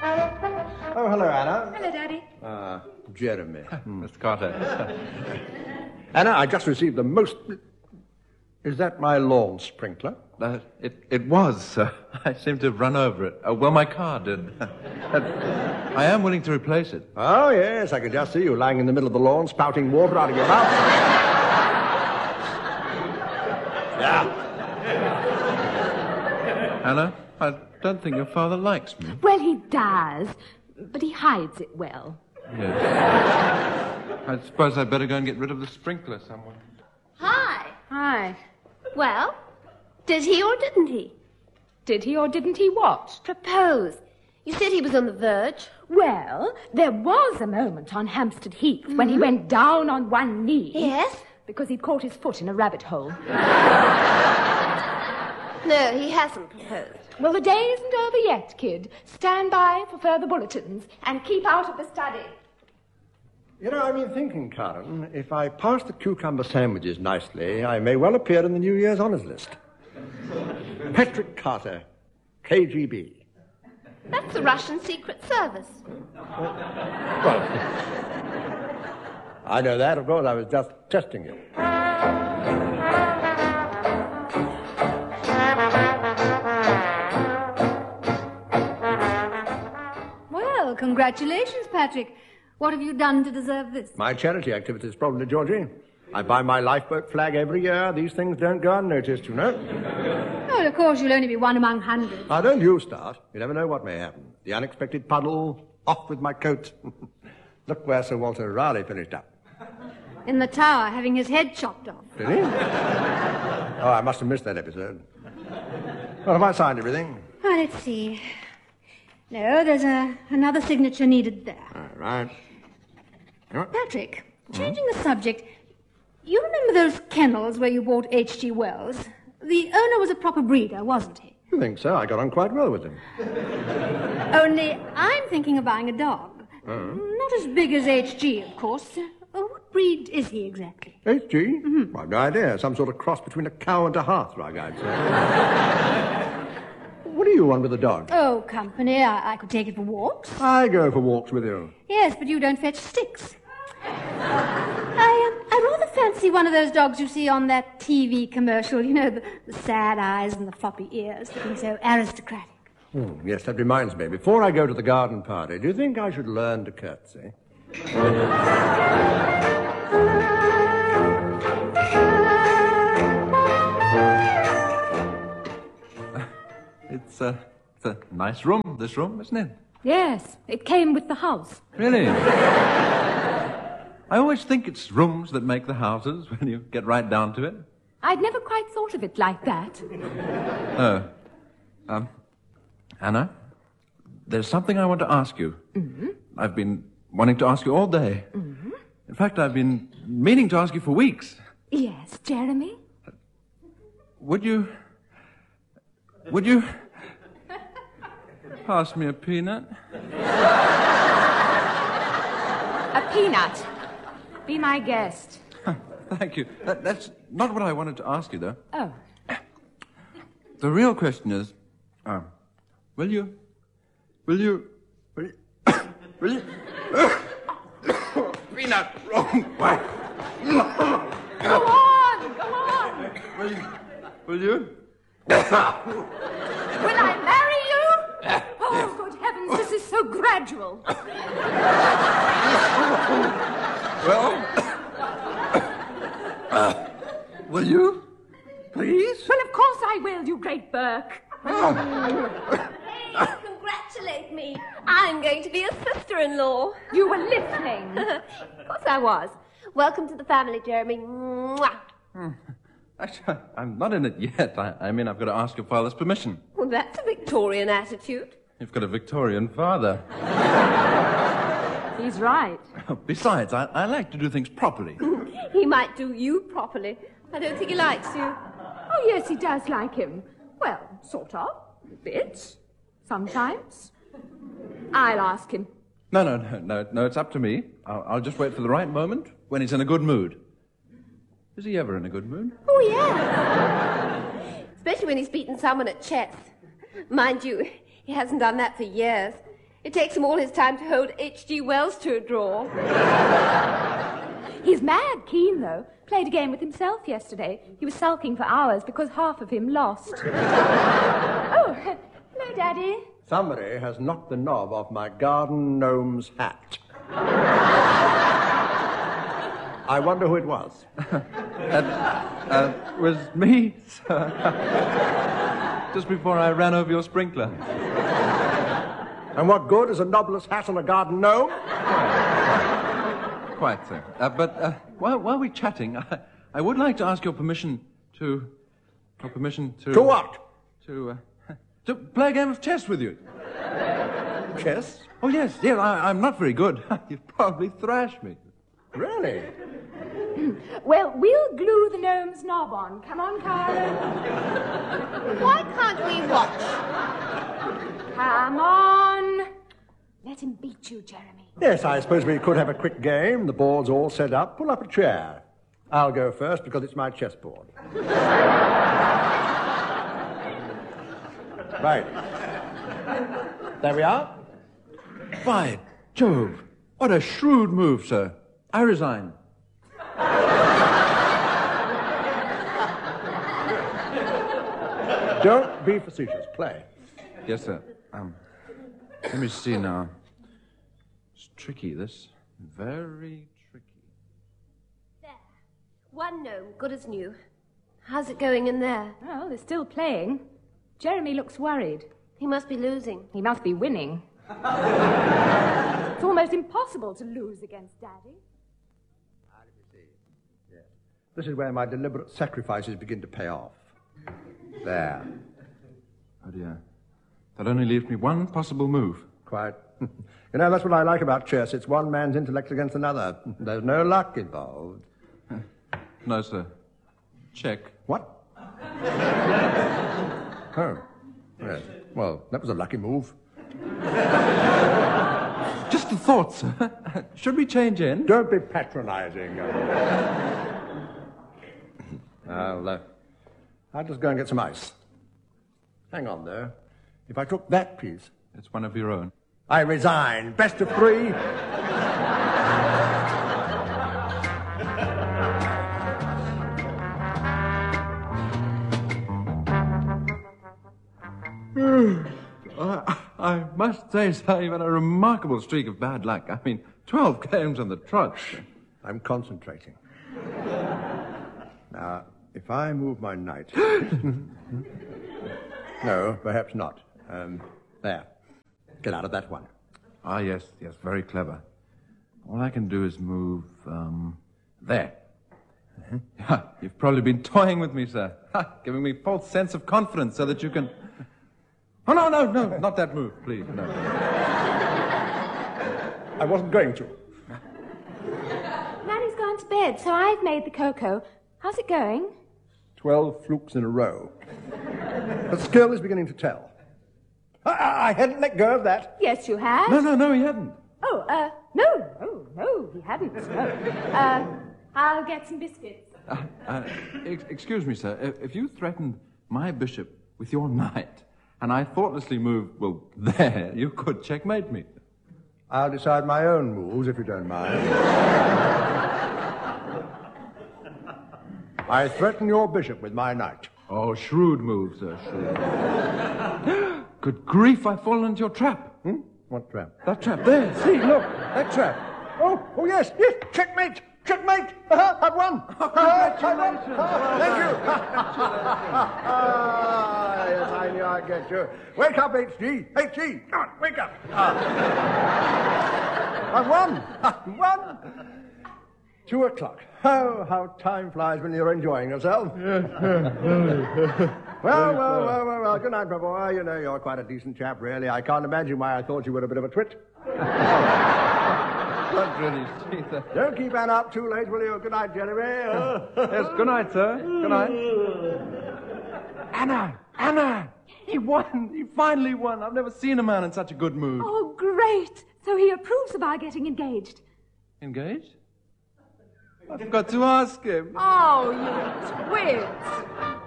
Oh, hello, Anna. Hello, Daddy. Jeremy. Mr. Carter. Anna, I just received the most... Is that my lawn sprinkler? It was, sir. I seem to have run over it. Well, my car did. I am willing to replace it. Oh, yes, I can just see you lying in the middle of the lawn, spouting water out of your mouth. Yeah. Anna, I don't think your father likes me. Well, he does, but he hides it well. Yes. I suppose I'd better go and get rid of the sprinkler somewhere. Hi. Hi. Well, did he or didn't he? Did he or didn't he what? Propose. You said he was on the verge. Well, there was a moment on Hampstead Heath when he went down on one knee. Yes? Because he'd caught his foot in a rabbit hole. No, he hasn't proposed. Well, the day isn't over yet, kid. Stand by for further bulletins and keep out of the study. You know, I've been thinking, Karen, if I pass the cucumber sandwiches nicely, I may well appear in the New Year's honours list. Patrick Carter, KGB. That's the Russian Secret Service. Well, I know that, of course. I was just testing you. Well, congratulations, Patrick. What have you done to deserve this? My charity activities, probably, Georgie. I buy my lifeboat flag every year. These things don't go unnoticed, you know. Oh, of course, you'll only be one among hundreds. Now, don't you start. You never know what may happen. The unexpected puddle, off with my coat. Look where Sir Walter Raleigh finished up. In the tower, having his head chopped off. Did he? Oh, I must have missed that episode. Well, have I signed everything? Oh, let's see. No, there's another signature needed there. All right. Patrick, changing the subject, you remember those kennels where you bought H.G. Wells? The owner was a proper breeder, wasn't he? I think so. I got on quite well with him. Only I'm thinking of buying a dog. Not as big as H.G., of course. What breed is he exactly? H.G.? Mm-hmm. I've no idea. Some sort of cross between a cow and a hearthrug, I'd say. What do you want with a dog? Oh, company. I could take it for walks. I go for walks with you. Yes, but you don't fetch sticks. I rather fancy one of those dogs you see on that TV commercial. You know, the sad eyes and the floppy ears, looking so aristocratic. Oh, yes, that reminds me. Before I go to the garden party, do you think I should learn to curtsy? It's a nice room, this room, isn't it? Yes, it came with the house. Really? I always think it's rooms that make the houses when you get right down to it. I'd never quite thought of it like that. Anna, there's something I want to ask you. Mm-hmm. I've been wanting to ask you all day. Mm-hmm. In fact, I've been meaning to ask you for weeks. Yes, Jeremy? Would you pass me a peanut? A peanut. Be my guest. Thank you. That's not what I wanted to ask you, though. Oh. The real question is, will you peanut, wrong way. Go on. Will you? Will I marry you? Oh, good heavens, this is so gradual. Well, will you? Please? Well, of course I will, you great Burke. Hey, congratulate me. I'm going to be a sister-in-law. You were listening. Of course I was. Welcome to the family, Jeremy. Mwah. Actually, I'm not in it yet. I mean, I've got to ask your father's permission. Well, that's a Victorian attitude. You've got a Victorian father. He's right. Besides, I like to do things properly. He might do you properly. I don't think he likes you. Oh, yes, he does like him. Well, sort of. Bits. Sometimes. I'll ask him. No, it's up to me. I'll just wait for the right moment when he's in a good mood. Is he ever in a good mood? Oh, yeah. Especially when he's beaten someone at chess. Mind you, he hasn't done that for years. It takes him all his time to hold H.G. Wells to a draw. He's mad keen, though. Played a game with himself yesterday. He was sulking for hours because half of him lost. Oh, hello, Daddy. Somebody has knocked the knob off my garden gnome's hat. I wonder who it was. Was me, sir. Just before I ran over your sprinkler. And what good is a knobless hat on a garden gnome? Quite, sir. But while we're chatting, I would like to ask your permission to... Your permission to... To what? To play a game of chess with you. Chess? Oh, yes. I'm not very good. You'd probably thrash me. Really? Well, we'll glue the gnome's knob on. Come on, Karen. Why can't we watch? Come on. Let him beat you, Jeremy. Yes, I suppose we could have a quick game. The board's all set up. Pull up a chair. I'll go first because it's my chessboard. Right. There we are. By Jove, what a shrewd move, sir. I resign. Don't be facetious. Play. Yes, sir. Let me see now. It's tricky, this. Very tricky. There. One gnome, good as new. How's it going in there? Well, they're still playing. Jeremy looks worried. He must be losing. He must be winning. It's almost impossible to lose against Daddy. Yes. This is where my deliberate sacrifices begin to pay off. There. Oh, dear. That only leaves me one possible move. Quite. You know, that's what I like about chess. It's one man's intellect against another. There's no luck involved. No, sir. Check. What? Oh. Yes. Well, that was a lucky move. Just a thought, sir. Should we change in? Don't be patronizing. I'll just go and get some ice. Hang on, though. If I took that piece... It's one of your own. I resign. Best of three. I must say, sir, you've had a remarkable streak of bad luck. I mean, 12 games on the trot. I'm concentrating. Now, if I move my knight... No, perhaps not. There. Get out of that one. Ah, yes, very clever. All I can do is move, there. You've probably been toying with me, sir. Giving me false sense of confidence so that you can... Oh, no, not that move, please, no. I wasn't going to. Nanny's gone to bed, so I've made the cocoa. How's it going? 12 flukes in a row. The skill is beginning to tell. I hadn't let go of that. Yes, you have. No, he hadn't. Oh, no, he hadn't. No. I'll get some biscuits. Excuse me, sir. If you threatened my bishop with your knight, and I thoughtlessly moved, well, there, you could checkmate me. I'll decide my own moves, if you don't mind. I threaten your bishop with my knight. Oh, shrewd move, sir, shrewd. Good grief, I've fallen into your trap. What trap? That trap there. See, look, that trap. Oh, yes, checkmate! Checkmate! I've won! Congratulations! Thank you! Yes, I knew I'd get you. Wake up, H.G. H.G., come on, wake up! I've won! 2 o'clock. Oh, how time flies when you're enjoying yourself. Well, good night, my boy. You know, you're quite a decent chap, really. I can't imagine why I thought you were a bit of a twit. Not really, Caesar. Don't keep Anna up too late, will you? Good night, Jeremy. Yes, good night, sir. Good night. Anna! He won. He finally won. I've never seen a man in such a good mood. Oh, great. So he approves of our getting engaged. Engaged? I've got to ask him. Oh, you twits.